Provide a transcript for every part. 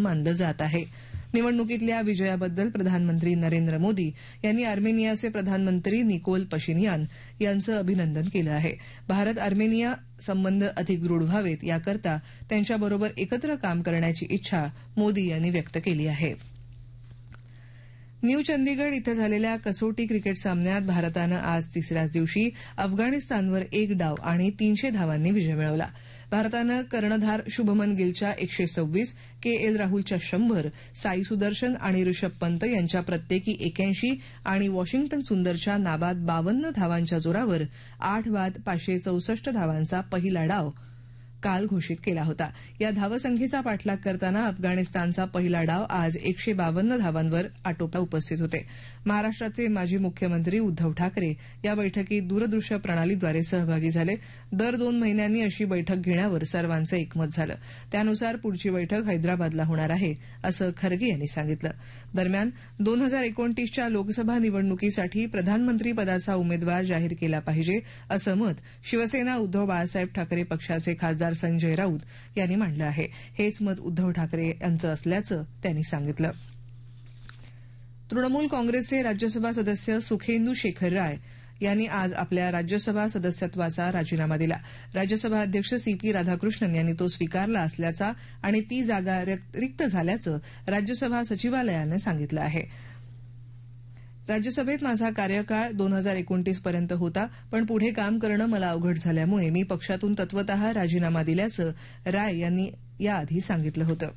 मानलं जात आहे. निवडणुकीतल्या विजयाबद्दल प्रधानमंत्री नरेंद्र मोदी यांनी आर्मेनियाचे प्रधानमंत्री निकोल पशिनियान यांचं अभिनंदन केलं आहे. भारत आर्मेनिया संबंध अधिक दृढ व्हावेत याकरता त्यांच्याबरोबर एकत्र काम करण्याची इच्छा मोदी यांनी व्यक्त केली आहे. न्यू चंदीगड इथं झालेल्या कसोटी क्रिकेट सामन्यात भारतानं आज तिसऱ्याच दिवशी अफगाणिस्तानवर 1 डाव आणि 300 धावांनी विजय मिळवला. भारतानं कर्णधार शुभमन गिलच्या 126, के.एल. राहुलच्या 100, साई सुदर्शन आणि ऋषभ पंत यांच्या प्रत्येकी 81 आणि वॉशिंग्टन सुंदरच्या नाबाद 52 धावांच्या जोरावर 8 बाद 564 धावांचा पहिला डाव काल घोषित केला होता. या धावसंख्येचा पाठलाग करताना अफगाणिस्तानचा पहिला डाव आज 152 धावांवर आटोपला उपस्थित होते. महाराष्ट्राचे माजी मुख्यमंत्री उद्धव ठाकरे या बैठकीत दूरदृश्य प्रणालीद्वारे सहभागी झाले. दर 2 महिन्यांनी अशी बैठक घेण्यावर सर्वांचं एकमत झालं. त्यानुसार पुढची बैठक हैदराबादला होणार आहे असं खरगे यांनी सांगितलं. दरम्यान 2029च्या लोकसभा निवडणुकीसाठी प्रधानमंत्री पदाचा उमेदवार जाहीर केला पाहिजे असं मत शिवसेना उद्धव बाळासाहेब ठाकरे पक्षाचे खासदार संजय राऊत यांनी मांडलं आहे. हेच मत उद्धव ठाकरे यांचं असल्याचं त्यांनी सांगितलं. तृणमूल काँग्रेसचे राज्यसभा सदस्य सुखेंदू शेखर राय यांनी आज आपल्या राज्यसभा सदस्यत्वाचा राजीनामा दिला. राज्यसभा अध्यक्ष सी.पी. राधाकृष्णन यांनी तो स्वीकारला असल्याचा आणि ती जागा रिक्त झाल्याचं राज्यसभा सचिवालयानं सांगितलं आहे. राज्यसभेत माझा कार्यकाळ 2029 पर्यंत होता, पण पुढे काम करणं मला अवघड झाल्यामुळे मी पक्षातून तत्वतः राजीनामा दिल्याचं राय यांनी याआधी सांगितलं होतं.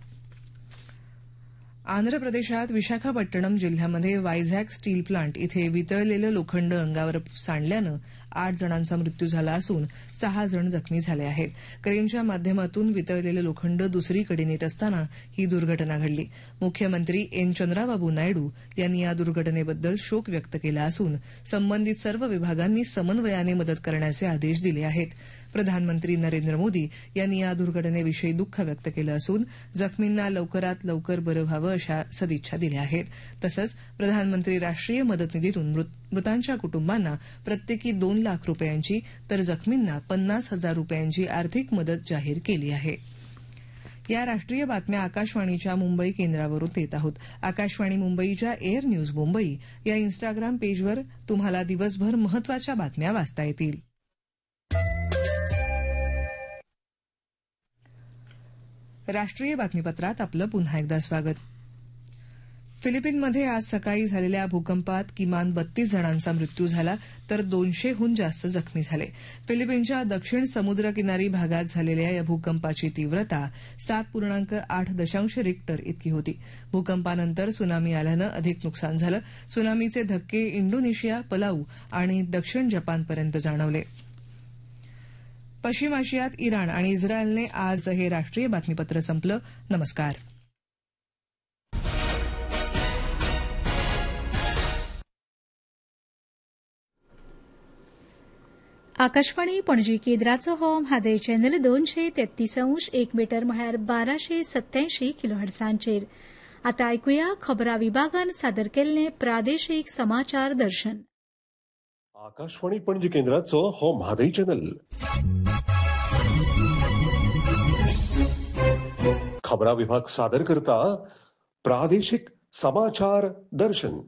आंध्र प्रदेशात विशाखापट्टणम जिल्ह्यामध्ये वायझॅक स्टील प्लांट इथे वितळलेलं लोखंड अंगावर सांडल्यानं 8 जणांचा मृत्यू झाला असून 6 जण जखमी झाले आहेत. क्रेनच्या माध्यमातून वितळलेलं लोखंड दुसरीकडे नेत असताना ही दुर्घटना घडली. मुख्यमंत्री एन चंद्राबाबू नायडू यांनी या दुर्घटनेबद्दल शोक व्यक्त केला असून संबंधित सर्व विभागांनी समन्वयाने मदत करण्याचे आदेश दिले आहेत. प्रधानमंत्री नरेंद्र मोदी यांनी या दुर्घटनेविषयी दुःख व्यक्त केलं असून जखमींना लवकरात लवकर बरं व्हावं अशा सदिच्छा दिल्या आहेत. तसंच प्रधानमंत्री राष्ट्रीय मदत निधीतून मृतांच्या कुटुंबांना प्रत्येकी 2 लाख रुपयांची तर जखमींना 50,000 रुपयांची आर्थिक मदत जाहीर केली आहे. या राष्ट्रीय बातम्या आकाशवाणीच्या मुंबई केंद्रावरून देत आहोत. आकाशवाणी मुंबईच्या एअर न्यूज मुंबई या इन्स्टाग्राम पेजवर तुम्हाला दिवसभर महत्वाच्या बातम्या वाचता येतील. राष्ट्रीय बातमीपत्रात आपलं पुन्हा एकदा स्वागत. फिलिपिनमध्ये आज सकाळी झालेल्या भूकंपात किमान 32 जणांचा मृत्यू झाला तर 200हून जास्त जखमी झाले. फिलिपिनच्या दक्षिण समुद्रकिनारी भागात झालेल्या या भूकंपाची तीव्रता 7.8 रिक्टर इतकी होती. भूकंपानंतर सुनामी आल्यानं अधिक नुकसान झालं. सुनामीचे धक्के इंडोनेशिया, पलाऊ आणि दक्षिण जपानपर्यंत जाणवले. पश्चिम आशियात इराण आणि इस्रायलने आज हे राष्ट्रीय बातमीपत्र संपलं. नमस्कार. आकाशवाणी पणजी केंद्राचो हो म्हादय चॅनल 233 1 मीटर म्हळ्यार 1287 किलोहर्ट्झांचेर. आता ऐकुया खबरां विभागान सादर केल्ले प्रादेशीक समाचार दर्शन. आकाशवाणी पणजी केंद्राचो हो म्हादय चॅनल. खबरां विभाग सादर करता प्रादेशिक समाचार दर्शन.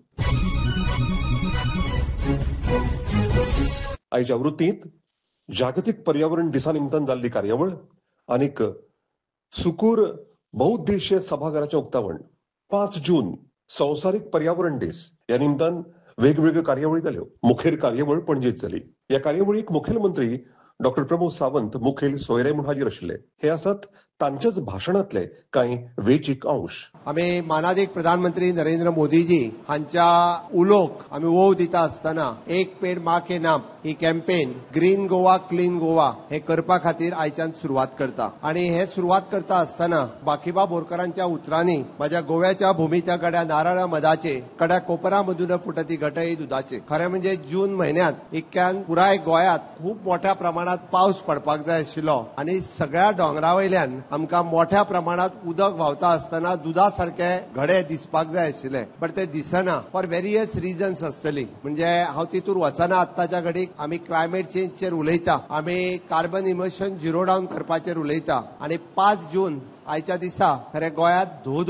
आयच्या वृत्तींत जागतीक पर्यावरण दिसा निमतान जाल्ली कार्यावळ आनीक सुकूर बहुउद्देशीय सभाघराचें उक्तावण. 5 जून संवसारीक पर्यावरण दीस ह्या निमतान वेगवेगळ्यो कार्यावळी जाल्यो. मुखेल कार्यावळ पणजेंत जाली. ह्या कार्यावळीक मुखेलमंत्री डॉ प्रमोद सावंत मुखेल सोयरे म्हूण हाजीर आशिल्ले. हे आसात तांच्याच भाशणांतले कांय वेंचीक अंश. आमी मानादीक प्रधानमंत्री नरेंद्र मोदीजी हांच्या उलोवक आमी वोव दिता आसतना एक पेड माँ के नाम ही campaign green Goa clean Goa हे करपा खातीर आयच्यान सुरवात करता. आणि हे सुरवात करता आसतना बाकीबा बोरकारांच्या उतरांनी माझ्या गोव्याच्या भुमीच्या गड्या नारळा मधाचे कड्या कोपरा मधून फुटती घटई दुधाचे. खरें म्हणजे जून म्हयन्यात इतक्यान पुराय गोंयांत खूप मोठ्या प्रमाणात पावस पडपाक जाय आशिल्लो आणि सगळ्या डोंगरावयल्यान आमकां मोठ्या प्रमाणात उदक व्हांवता आसतना दुधा सारखे घडे दिसपाक जाय आशिल्ले. बट ते दिसना फॉर वेरियस रिजन्स आसतली. म्हणजे हांव तितूर वचना आत्ताच्या घडीक आमी क्लायमेट चेंजचेर उलयता, आमी कार्बन इमिशन झिरो डावन करपाचेर उलयता. आणि 5 जून आयच्या दिसा खरें गोंयांत धो